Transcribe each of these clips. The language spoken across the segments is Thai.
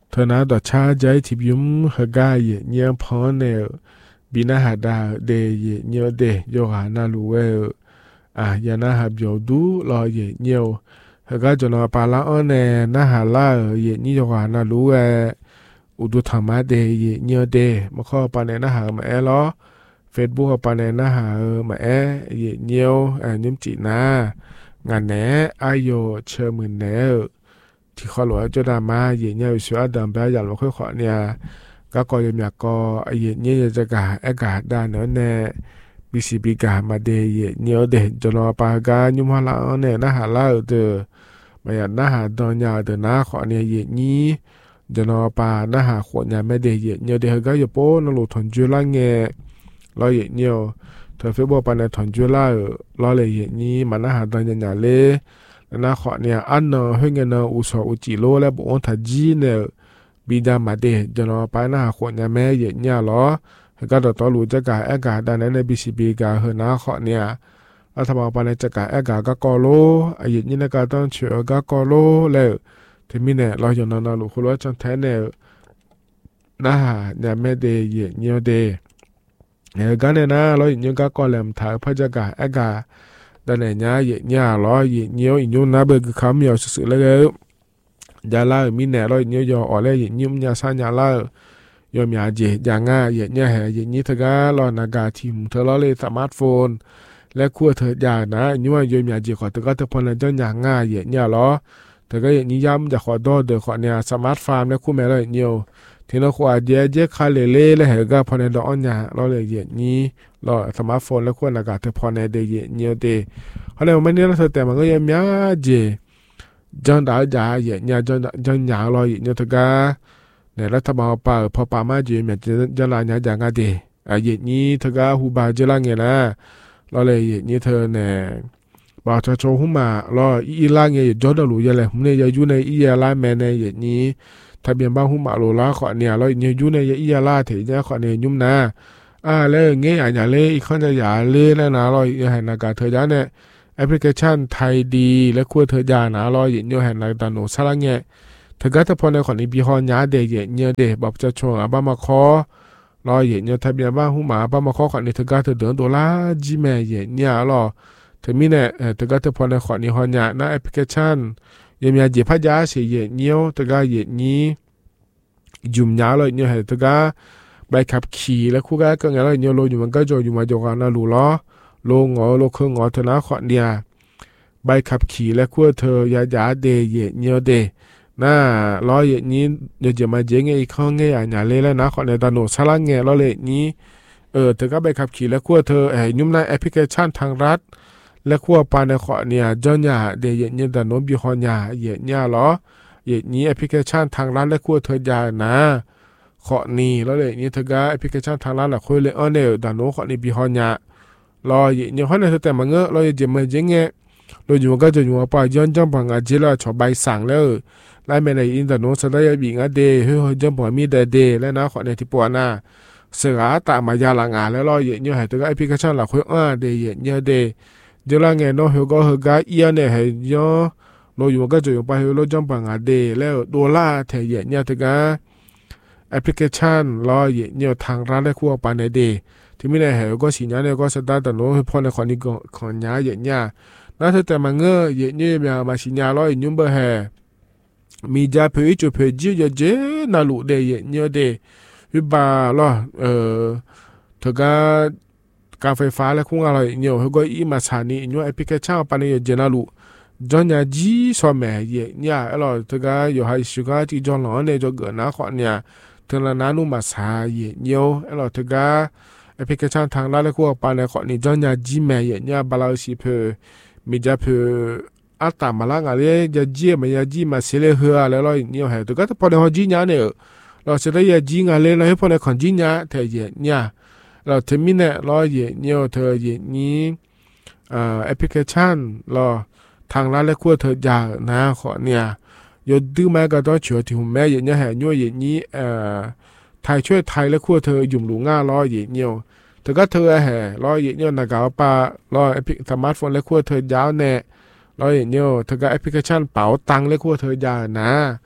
เธอนะต่อชาใจที่ยุ้มเฮกายเนียพอเนบินาหาดาเดเยเนียวเดโยหานาลูเวยานาหาเบียวดูรอเนียวเฮกาจนอปาลาออนเนนาหาลานี่โยหานาลูอุดุธรรมะเดเนียวเดมาข้อปานเนนาหามาล้อเฟซบุ๊กปานเนนาหามาเนียวนิมจีนางานแหนอายโยเชอร์มืนแหนที่ขอหลวงจดามาเนี่ยชัวดัมแบบอย่างเราค่อยขอเนี่ยก็ยังอยากก็เนี่ยจะกาอากาศด้านนั้นแน่บิสิบิกามาเดเนี่ยเดจรอปากายุมฮาลาเนี่ยนะฮาลาเดมาอย่างนะฮาดอนยาเดนะขอเนี่ยนี้จะนอปานะฮาขวดยาไม่เดเนี่ยเดก็อย่าโป้นลุทนจุลังเงี้ยเราเนี่ยเธอเฟซบุ๊กปานในทนจุล่าเราเลยนี้มันนะฮาดอนยาเล่นะขอเนี่ยอันเนอให้เงินอุศอุจิโลและบุญทัจีเนี่ยบิดามาเดจะนอไปนะขวดเนี่ยแม่เนี่ยหรอก็ต่อรู้จะกาอากาศด้านในบีซีบีกาเฮนะขอเนี่ยรัฐบาลปานจะกาอากาศก็กอโลนี่นะก็ต้องเชื่อก็กอโลแล้วที่มีเนี่ยเราอยู่นั่นรู้คุณว่าจังแท้เนี่ยนะฮะเนี่ยแม่เดเนี่ยเดกันเนี่ยนะเราอย่างก็กอแหลมถ่ายพระจะกาอากาศด้านไหนเนี่ยร้อยเนี่ยอีกยุ่งนะเบอร์คำเหมียวสุดๆเลยยาล่ามีเนี่ยร้อยเนี่ยยออะไรยุ่งยาซานยาล่ายอมยาเจยางง่ายเนี่ยแห่นี้เธอก็รอนากาทีมเธอล้อเลยสมาร์ทโฟนและขั้วเธอยานะนี่ว่ายอมยาเจขอเธอก็เธอพอในเจ้าอย่างง่ายเนี่ยล้อเธอก็อย่างนี้ย้ำจะขอดอเดอขอเนี่ยสมาร์ทฟาร์มและคู่แม่เลยเนี่ยที่เราขวาเจคาเล่และเหก็พอในดอกเนี่ยล้อเลยนี้ล้อสมาร์ทโฟนและขั้วนากาเธอพอในเดียเนี่ยเดเขาเลยไม่เนี่ยเธอแต่มันก็ยังยาเจจังดาจาเนี่ยจังยาลอยเนี่ยเธอก็ในรัฐบาลป่าพอป่ามาจีเนี่ยจะลายเนี่ยอย่างเดียนี้เธอก็หูบาจะล่างเงี้ยนะเราเลยนี้เธอเนี่ยบ่าวจะโชว์หุ่มมาเราอีล่างเงี้ยจอดหลุยอะไรผมเนี่ยอยู่ในอีล่าแม่ในนี้ทะเบียนบ้านหุ่มมาโลละขอเนี่ยเราเนี่ยอยู่ในอีล่าเถียขอเนี่ยยุ่มนะแล้วเงี้ยอย่างเล่อีกคนจะอย่าเล่นนะเราอย่างนากาเธอจะเนี่ยแอปพลิเคชันไทยดีและขั้วเธอจานะเราอย่างเนี่ยเห็นนากาโนสลังเงี้ยถ้าเกิดพอในคนนี้ปีฮอนยาเดย์เนี่ยเดย์บอกจะชงบ้ามาคอรอเนี่ยทะเบียนบ้านหูหมาบ้ามาคอคนนี้ถ้าเกิดเดินตัวละจีแม่เนี่ยรอถึงมีเนี่ยถ้าเกิดพอในคนนี้ฮอนยานะแอปพลิเคชันยังมีจีพัทยาเสียเนี่ยถ้าเกิดนี้ยุ่มยาเลยเนี่ยถ้าเกิดใบขับขี่แล้วคู่กันก็งั้นเลยเนี่ยโลอยู่มันก็จะอยู่มาจกันนะรู้ล้อโลงอโลเครื่องอเธอนะคนเนี่ยใบขับขี่และคู่เธอยาเดย์เนี่ยเดย์น่าล้ออย่างนี้เดี๋ยวจะมาเจ๊งอีกข้องเงี้ยอย่างเล่แล้วนะขอในตาโนสลังเงี้ยล้อเลยนี้เธอก็ไปขับขี่และขั้วเธอยุ่มในแอปพลิเคชันทางรัฐและขั้วปานในขอเนี่ยจอนยาเดี๋ยวอย่างนี้ตาโนบิฮอนยาเนี่ยล้ออย่างนี้แอปพลิเคชันทางรัฐและขั้วเธอยานะขอนี่ล้อเลยนี้เธอก็แอปพลิเคชันทางรัฐละคุยเลยเนี่ยตาโนขอนี่บิฮอนยาล้ออย่างนี้เขาในเธอแต่มาเงอะล้อจะมาเจ๊งเงี้ยโดยอยู่ก็จะอยู่ป่าย้อนจำปังอาเจล่าชอบใบสั่งแล้วไล่มาในอินเทอร์เน็ตสไลด์บิงเดย์เฮ้ยจำปังมีเดย์แล้วนะขอในที่ปวน่ะเสือตามายาลังอาแล้วรอเยอะเยอะให้ตัวแอปพลิเคชันหลักคุยเดย์เยอะเดย์เจล่าเงี้ยน้องเฮก็เฮก็เอียเนี่ยให้ย้อนเราอยู่ก็จะอยู่ไปเฮเราจำปังเดย์แล้วดอลลาร์เทเยอะเนี่ยตัวก็แอปพลิเคชันรอเยอะเนี่ยทางร้านได้คู่ไปในเดย์ที่ไม่ได้เฮก็สิญญาเนี่ยก็สตาร์ทแต่โน้ตพอในคนนี้ก็คนย้ายเยอะเนี่ยน่าจะแต่มาเงยเยอะเนี่ยมาสิญญาร้อยยุ่งเบอร์แห่มีจ่าเผยจุดเผยจีเจน่าลุเดย์เนี่ยเดย์วิบาล่ะเธอก็การไฟฟ้าและคุ้งอะไรเนี่ยเขาก็อีมาสานีเนี่ยแอปพลิเคชันปานเนี่ยเจน่าลุจอนยาจีสอมแม่เนี่ยล่ะเธอก็อยู่ให้สุขาที่จอนหล่อเนี่ยจะเกิดนะขอเนี่ยเธอละนั้นนุ่มมาสายเนี่ยล่ะเธอก็แอปพลิเคชันทางด้านและคุ้งปานเนี่ยขอนี่จอนยาจีแม่เนี่ยบาลาสิเพอมีจ่าเผยตามมาละงั้นเลยจะจีมันจะจีมาเสียเลยหัวแล้วเราเนี่ยเหรอตัวก็พอในห้องจีเนี่ยเนี่ยเราจะได้จีงั้นเลยเราให้พอในห้องจีเนี่ยเธอเนี่ยเราถึงมีเนี่ยเราเนี่ยเธอนี้แอปพลิเคชันเราทางร้านและขั้วเธออยากนะขอเนี่ยยศดื้อแม่ก็ต้องช่วยที่ผมแม่เนี่ยเหรอเนี่ยนี้ไทยช่วยไทยและขั้วเธอยุ่มหลูง่าเราเนี่ยเธอก็เธอแห่รออย่างเนี้ยนักข่าวปะรอสมาร์ทโฟนเล็กขั้วเธอยาวแน่รออย่างเนี้ยเธอก็แอปพลิเคชันเป๋าตังเล็กขั้วเธอยาวนะ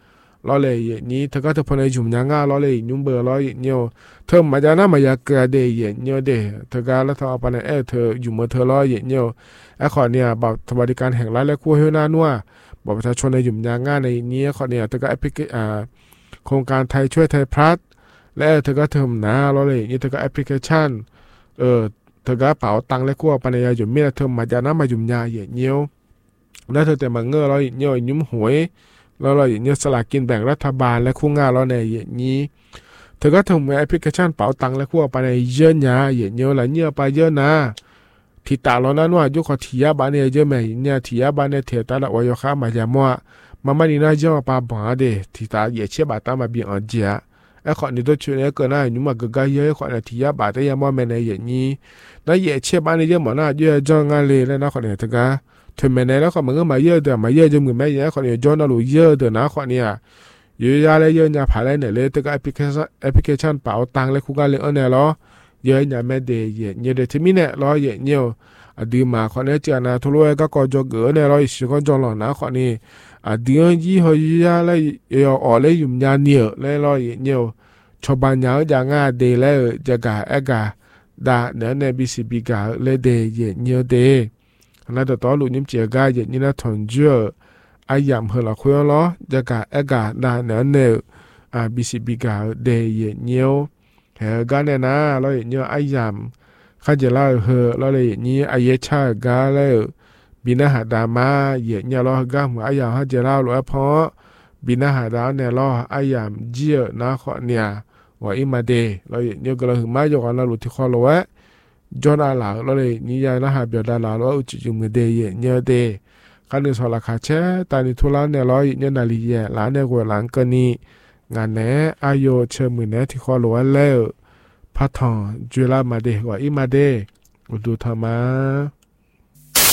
ล้อเลยนี้เธอก็เธอพอในจุ่มยางล้อเลยยุ่งเบอร์ล้อเนียวเธอมาจากนั้นมาจากเกลือเดย์เนียวเดเธอก็แล้วเธอเอาไปในเธออยู่เมื่อเธอล้อเนียวไอ้ขอเนี่ยบอกสวัสดิการแห่งรัฐและคู่เฮือหน้านัวบอกประชาชนในจุ่มยางในนี้ขอเนี่ยเธอก็แอปพลิเคชันโครงการไทยช่วยไทยพลัสและเธอก็เทอมหนาล้อเลยนี่เธอก็แอปพลิเคชันเธอก็เป๋าตังและคู่ไปในยาจุ่มมีเธอมาจากนั้นมาจุ่มยาเนียวแล้วเธอแต่มาเงือล้อเนียวยุ่มหวยแล้วเราอย่างเงี้ยสลากกินแบ่งรัฐบาลและคู่งานเราในอย่างนี้เธอก็ทำแอปพลิเคชันเป๋าตังและคู่ไปในเยอะนะอย่างเงี้ยหลายเงี้ยไปเยอะนะที่ตาเรานั้นว่ายุคที่ยาบานเนี่ยเยอะไหมเนี่ยที่ยาบานเนี่ยเทตาละวายข้ามาจากมั่วมันนี่น่าจะมาปาบ้าเดที่ตาเยเชื่อบาตามาเบียงเจียไอ้คนนี้ตัวช่วยเนี่ยก็น่าอยู่มากก็เยอะคนเนี่ยที่ยาบาตายามั่วแม่ในอย่างนี้แล้วเยเชื่อบานเนี่ยเยอะหมดน่าเยอะจังงานเลยแล้วนะคนเนี่ยเธอก็ถึงแม้ในแล้วก็มันก็มาเยอะเดี๋ยวมาเยอะจนเหมือนแม่ยังคนเนี่ยย้อนเราเยอะเดี๋ยวนะคนเนี่ยเยอะยาเลยเยอะเนี่ยผ่านเลยเนี่ยเลยแต่ก็แอปพลิเคชันเป๋าตังเลยคู่กันเลยเนี่ยล้อเยอะเนี่ยแม่เดียเนี่ยเดี๋ยวที่มีเนี่ยล้อเนี่ยดีมาคนเนี่ยเจ้านะทุเรศก็จอกเกอเนี่ยล้อสิก็จองหล่อนะคนนี้ดียี่ห้อยาเลยอ๋อเลยยุ่มยาเนี่ยเลยล้อเนี่ยชาวบ้านยังจะง่ายเดเลยจะกะเอกะดาเนี่ยบีซีบีกะเลยเดเนี่ยเด那得到路你们这个人，你那同居，养好了回来了，这个那比是比较的也牛，个呢，老也牛养，看着老了嘞，你也差个了，比那还大嘛，也牛了个我养看着老了พอ比那还大呢了，养鸡那好呢，我一嘛的，老也牛个了买就完了，路提好了喂。จนอะไรเราเลยนี่ยายนะฮะเบียดาลาเราอุจจุมเดียเนี่ยเดคันนี้สละคาเชตานิทุลาเนี่ยร้อยเนี่ยนาลีเย่หลานเนี่ยกว่าหลังก็นี่งานเน่อายุเชื่อมือเน่ที่ขอรู้แล้วพัฒน์จุฬามาเดกว่าอีมาเดอุดูธรรมะ